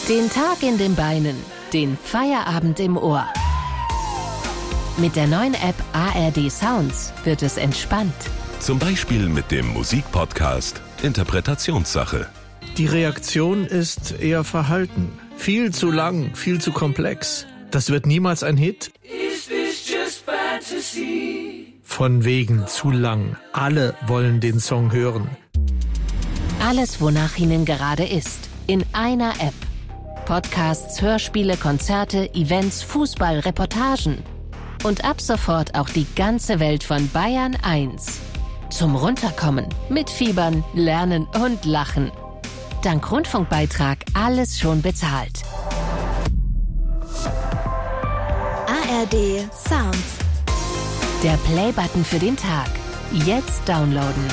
Den Tag in den Beinen, den Feierabend im Ohr. Mit der neuen App ARD Sounds wird es entspannt. Zum Beispiel mit dem Musikpodcast Interpretationssache. Die Reaktion ist eher verhalten. Viel zu lang, viel zu komplex. Das wird niemals ein Hit. Is this just fantasy? Von wegen zu lang. Alle wollen den Song hören. Alles, wonach Ihnen gerade ist, in einer App. Podcasts, Hörspiele, Konzerte, Events, Fußball, Reportagen. Und ab sofort auch die ganze Welt von Bayern 1. Zum Runterkommen, mitfiebern, lernen und lachen. Dank Rundfunkbeitrag alles schon bezahlt. ARD Sounds. Der Play-Button für den Tag. Jetzt downloaden.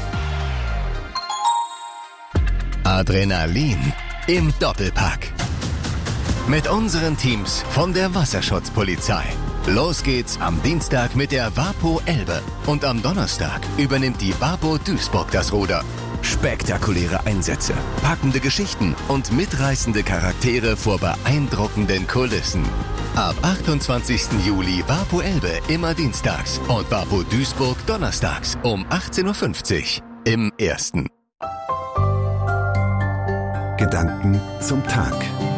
Adrenalin im Doppelpack. Mit unseren Teams von der Wasserschutzpolizei. Los geht's am Dienstag mit der Wapo Elbe. Und am Donnerstag übernimmt die Wapo Duisburg das Ruder. Spektakuläre Einsätze, packende Geschichten und mitreißende Charaktere vor beeindruckenden Kulissen. Ab 28. Juli Wapo Elbe immer dienstags und Wapo Duisburg donnerstags um 18.50 Uhr im Ersten. Gedanken zum Tag.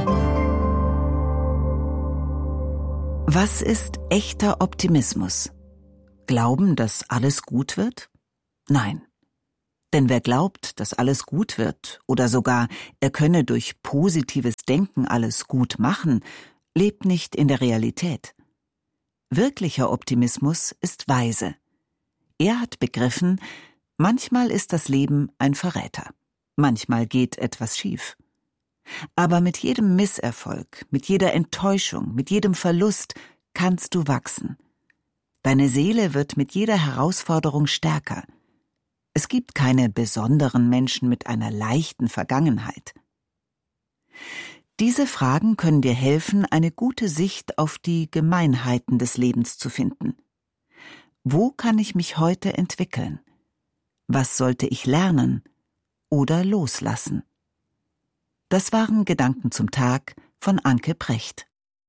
Was ist echter Optimismus? Glauben, dass alles gut wird? Nein. Denn wer glaubt, dass alles gut wird oder sogar er könne durch positives Denken alles gut machen, lebt nicht in der Realität. Wirklicher Optimismus ist weise. Er hat begriffen, manchmal ist das Leben ein Verräter. Manchmal geht etwas schief. Aber mit jedem Misserfolg, mit jeder Enttäuschung, mit jedem Verlust kannst du wachsen. Deine Seele wird mit jeder Herausforderung stärker. Es gibt keine besonderen Menschen mit einer leichten Vergangenheit. Diese Fragen können dir helfen, eine gute Sicht auf die Gemeinheiten des Lebens zu finden. Wo kann ich mich heute entwickeln? Was sollte ich lernen oder loslassen? Das waren Gedanken zum Tag von Anke Precht.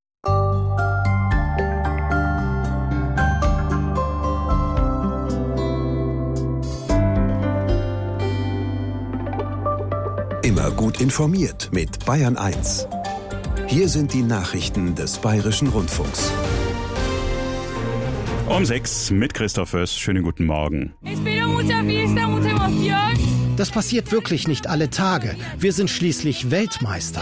Immer gut informiert mit Bayern 1. Hier sind die Nachrichten des Bayerischen Rundfunks. Um 6 mit Christoph Föß. Schönen guten Morgen. Das passiert wirklich nicht alle Tage. Wir sind schließlich Weltmeister.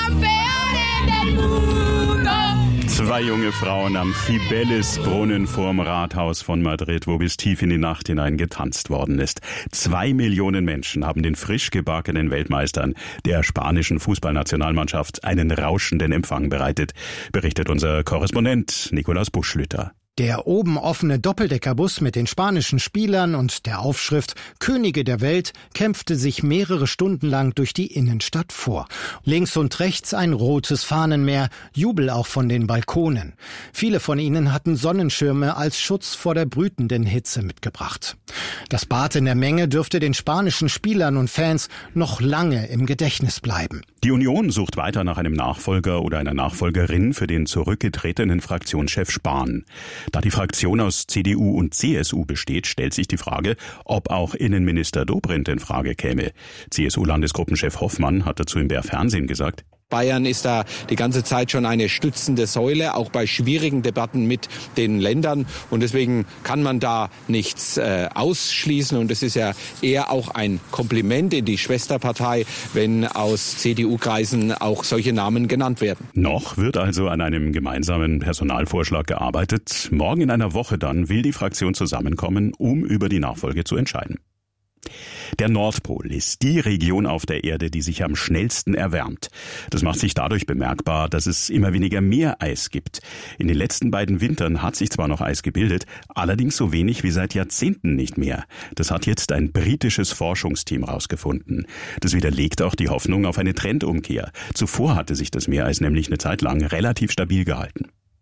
2 junge Frauen am Cibeles-Brunnen vorm Rathaus von Madrid, wo bis tief in die Nacht hinein getanzt worden ist. 2 Millionen Menschen haben den frisch gebackenen Weltmeistern der spanischen Fußballnationalmannschaft einen rauschenden Empfang bereitet, berichtet unser Korrespondent Nikolaus Buschlüter. Der oben offene Doppeldeckerbus mit den spanischen Spielern und der Aufschrift Könige der Welt kämpfte sich mehrere Stunden lang durch die Innenstadt vor. Links und rechts ein rotes Fahnenmeer, Jubel auch von den Balkonen. Viele von ihnen hatten Sonnenschirme als Schutz vor der brütenden Hitze mitgebracht. Das Bad in der Menge dürfte den spanischen Spielern und Fans noch lange im Gedächtnis bleiben. Die Union sucht weiter nach einem Nachfolger oder einer Nachfolgerin für den zurückgetretenen Fraktionschef Spahn. Da die Fraktion aus CDU und CSU besteht, stellt sich die Frage, ob auch Innenminister Dobrindt in Frage käme. CSU-Landesgruppenchef Hoffmann hat dazu im BR Fernsehen gesagt: Bayern ist da die ganze Zeit schon eine stützende Säule, auch bei schwierigen Debatten mit den Ländern. Und deswegen kann man da nichts ausschließen. Und es ist ja eher auch ein Kompliment in die Schwesterpartei, wenn aus CDU-Kreisen auch solche Namen genannt werden. Noch wird also an einem gemeinsamen Personalvorschlag gearbeitet. Morgen in einer Woche dann will die Fraktion zusammenkommen, um über die Nachfolge zu entscheiden. Der Nordpol ist die Region auf der Erde, die sich am schnellsten erwärmt. Das macht sich dadurch bemerkbar, dass es immer weniger Meereis gibt. In den letzten beiden Wintern hat sich zwar noch Eis gebildet, allerdings so wenig wie seit Jahrzehnten nicht mehr. Das hat jetzt ein britisches Forschungsteam rausgefunden. Das widerlegt auch die Hoffnung auf eine Trendumkehr. Zuvor hatte sich das Meereis nämlich eine Zeit lang relativ stabil gehalten.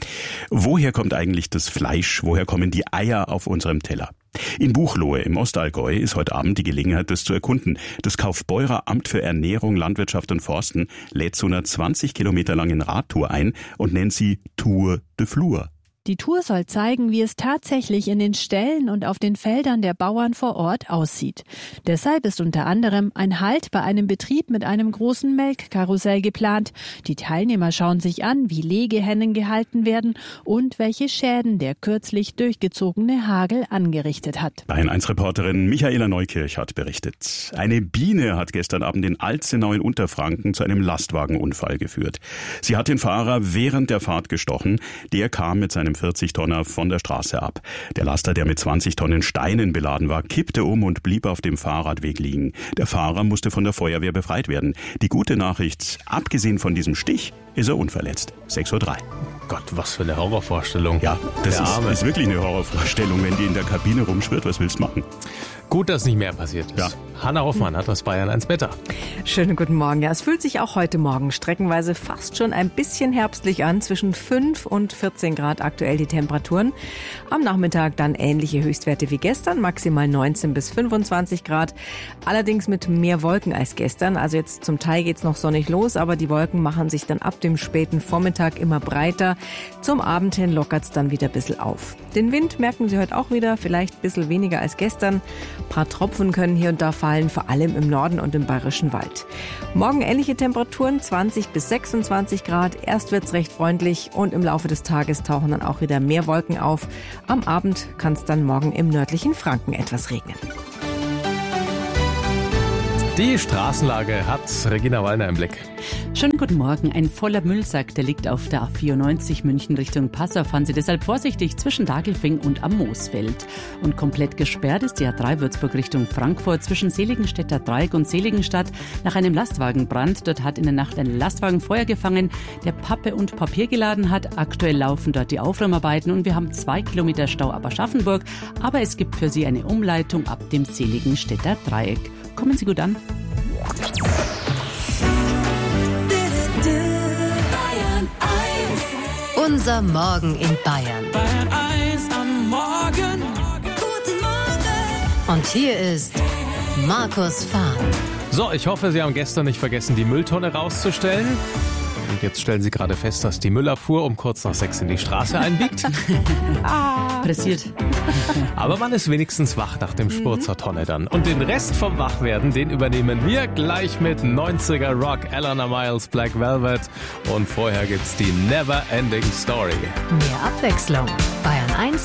Woher kommt eigentlich das Fleisch? Woher kommen die Eier auf unserem Teller? In Buchloe im Ostallgäu ist heute Abend die Gelegenheit, das zu erkunden. Das Kaufbeurer Amt für Ernährung, Landwirtschaft und Forsten lädt zu einer 20 Kilometer langen Radtour ein und nennt sie Tour de Flur. Die Tour soll zeigen, wie es tatsächlich in den Ställen und auf den Feldern der Bauern vor Ort aussieht. Deshalb ist unter anderem ein Halt bei einem Betrieb mit einem großen Melkkarussell geplant. Die Teilnehmer schauen sich an, wie Legehennen gehalten werden und welche Schäden der kürzlich durchgezogene Hagel angerichtet hat. Bayern 1 Reporterin Michaela Neukirch hat berichtet. Eine Biene hat gestern Abend in Alzenau in Unterfranken zu einem Lastwagenunfall geführt. Sie hat den Fahrer während der Fahrt gestochen. Der kam mit seinem 40-Tonner von der Straße ab. Der Laster, der mit 20 Tonnen Steinen beladen war, kippte um und blieb auf dem Fahrradweg liegen. Der Fahrer musste von der Feuerwehr befreit werden. Die gute Nachricht, abgesehen von diesem Stich, ist er unverletzt. 6:03 Uhr. Gott, was für eine Horrorvorstellung. Ja, das ist wirklich eine Horrorvorstellung, wenn die in der Kabine rumschwirrt. Was willst du machen? Gut, dass nicht mehr passiert ist. Ja. Hanna Hoffmann hat das Bayern 1 Wetter. Schönen guten Morgen. Ja, es fühlt sich auch heute Morgen streckenweise fast schon ein bisschen herbstlich an. Zwischen 5 und 14 Grad aktuell die Temperaturen. Am Nachmittag dann ähnliche Höchstwerte wie gestern, maximal 19 bis 25 Grad. Allerdings mit mehr Wolken als gestern. Also jetzt zum Teil geht's noch sonnig los, aber die Wolken machen sich dann ab dem späten Vormittag immer breiter. Zum Abend hin lockert's dann wieder ein bisschen auf. Den Wind merken Sie heute auch wieder, vielleicht ein bisschen weniger als gestern. Ein paar Tropfen können hier und da fallen, vor allem im Norden und im Bayerischen Wald. Morgen ähnliche Temperaturen, 20 bis 26 Grad. Erst wird's recht freundlich und im Laufe des Tages tauchen dann auch wieder mehr Wolken auf. Am Abend kann es dann morgen im nördlichen Franken etwas regnen. Die Straßenlage hat Regina Wallner im Blick. Schönen guten Morgen. Ein voller Müllsack, der liegt auf der A94 München Richtung Passau. Fahren Sie deshalb vorsichtig zwischen Dagelfing und am Moosfeld. Und komplett gesperrt ist die A3 Würzburg Richtung Frankfurt zwischen Seligenstädter Dreieck und Seligenstadt nach einem Lastwagenbrand. Dort hat in der Nacht ein Lastwagen Feuer gefangen, der Pappe und Papier geladen hat. Aktuell laufen dort die Aufräumarbeiten und wir haben 2 Kilometer Stau ab Aschaffenburg. Aber es gibt für Sie eine Umleitung ab dem Seligenstädter Dreieck. Kommen Sie gut an. Unser Morgen in Bayern. Bayern 1 am Morgen. Guten Morgen. Und hier ist Markus Fahn. So, ich hoffe, Sie haben gestern nicht vergessen, die Mülltonne rauszustellen. Und jetzt stellen Sie gerade fest, dass die Müllabfuhr um kurz nach 6 in die Straße einbiegt. Pressiert. Aber man ist wenigstens wach nach dem Spur zur Tonne dann. Und den Rest vom Wachwerden, den übernehmen wir gleich mit 90er Rock, Eleanor Miles, Black Velvet. Und vorher gibt's die Never Ending Story. Mehr Abwechslung. Bayern 1